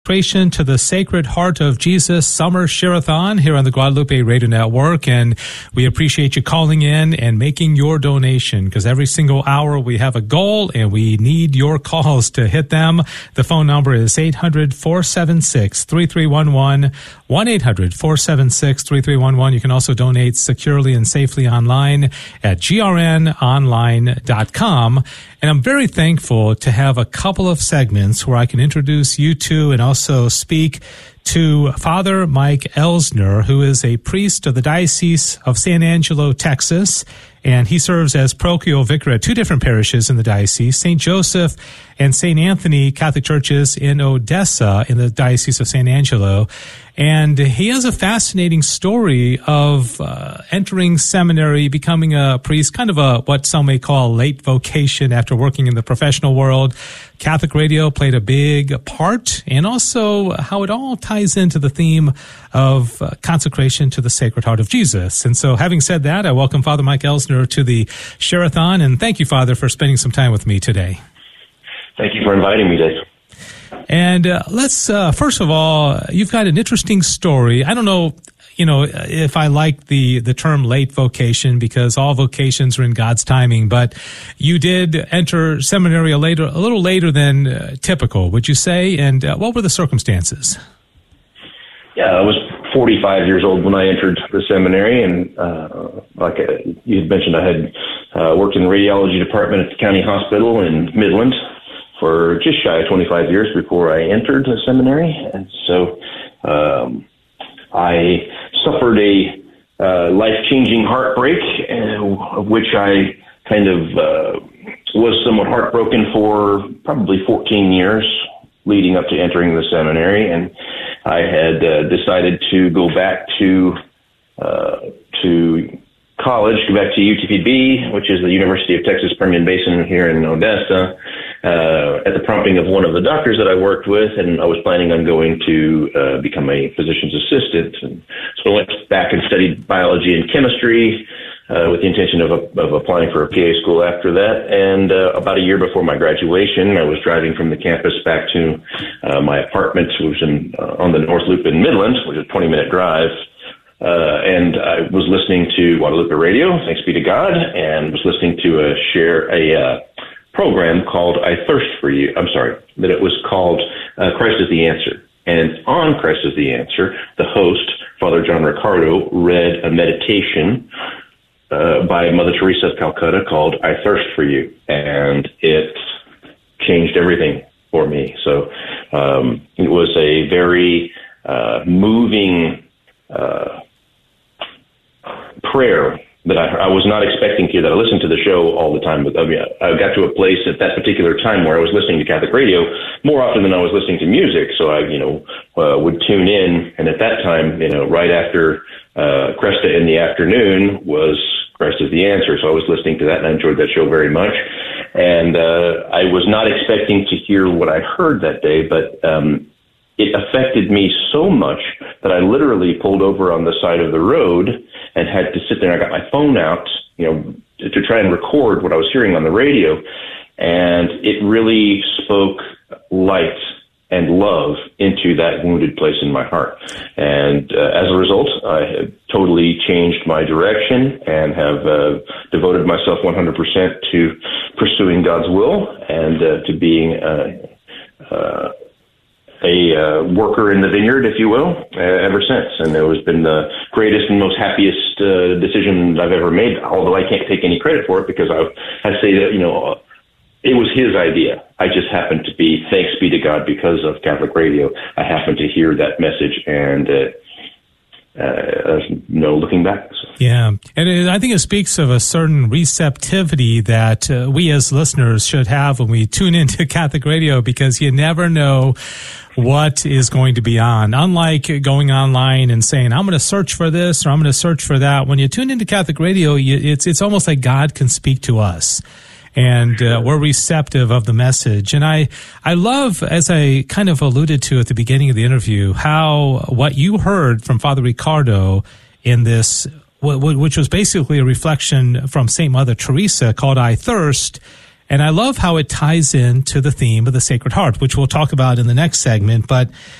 Consecration to the Sacred Heart of Jesus Summer Share-a-thon here on the Guadalupe Radio Network, and we appreciate you calling in and making your donation, because every single hour we have a goal and we need your calls to hit them. The phone number is 800-476-3311, 1-800-476-3311. You can also donate securely and safely online at grnonline.com. And I'm very thankful to have a couple of segments where I can introduce you to and also speak to Father Mike Elsner, who is a priest of the Diocese of San Angelo, Texas, and he serves as parochial vicar at two different parishes in the diocese, St. Joseph and St. Anthony Catholic Churches in Odessa in the Diocese of San Angelo. And he has a fascinating story of entering seminary, becoming a priest, kind of what some may call a late vocation after working in the professional world. Catholic radio played a big part, and also how it all ties into the theme of consecration to the Sacred Heart of Jesus. And so, having said that, I welcome Father Mike Elsner to the Share-a-thon, and thank you, Father, for spending some time with me today. Thank you for inviting me, Dave. And let's, first of all, you've got an interesting story. I don't know, if I like the term late vocation, because all vocations are in God's timing, but you did enter seminary a little later than typical, would you say? And what were the circumstances? Yeah, I was 45 years old when I entered the seminary, and like you had mentioned, I had worked in the radiology department at the county hospital in Midland for just shy of 25 years before I entered the seminary. And so I suffered a life-changing heartbreak, of which I kind of was somewhat heartbroken for probably 14 years leading up to entering the seminary. And I had decided to go back to college, go back to UTPB, which is the University of Texas Permian Basin here in Odessa, at the prompting of one of the doctors that I worked with, and I was planning on going to become a physician's assistant. And so I went back and studied biology and chemistry with the intention of applying for a PA school after that. And about a year before my graduation, I was driving from the campus back to my apartment, which was on the North Loop in Midland, which is a 20-minute drive. And I was listening to Guadalupe Radio, thanks be to God, and was listening to a program called I Thirst for You. I'm sorry, that it was called Christ is the Answer. And on Christ is the Answer, the host, Father John Ricardo, read a meditation by Mother Teresa of Calcutta called I Thirst for You. And it changed everything for me. So it was a very moving prayer that I was not expecting to, that I listened to the show all the time, but I got to a place at that particular time where I was listening to Catholic radio more often than I was listening to music. So I, would tune in, and at that time, right after Cresta in the afternoon was Christ is the Answer. So I was listening to that, and I enjoyed that show very much. And I was not expecting to hear what I heard that day, but it affected me so much that I literally pulled over on the side of the road and had to sit there. I got my phone out, to try and record what I was hearing on the radio. And it really spoke light and love into that wounded place in my heart. And as a result, I have totally changed my direction and have devoted myself 100% to pursuing God's will and to being a worker in the vineyard, if you will, ever since. And it has been the greatest and most happiest decision I've ever made, although I can't take any credit for it, because I say that, it was his idea. I just happened to be, thanks be to God, because of Catholic radio, I happened to hear that message, and there's no looking back. So. Yeah, and I think it speaks of a certain receptivity that we as listeners should have when we tune into Catholic radio, because you never know what is going to be on. Unlike going online and saying, I'm going to search for this or I'm going to search for that, when you tune into Catholic radio, it's almost like God can speak to us. And we're receptive of the message. And I love, as I kind of alluded to at the beginning of the interview, how what you heard from Father Ricardo in this, which was basically a reflection from St. Mother Teresa called I Thirst, And I love how it ties into the theme of the Sacred Heart, which we'll talk about in the next segment. But